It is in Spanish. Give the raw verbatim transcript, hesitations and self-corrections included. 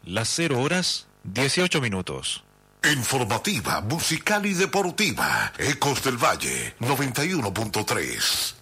las cero horas dieciocho minutos. Informativa, musical y deportiva. Ecos del Valle, noventa y uno punto tres.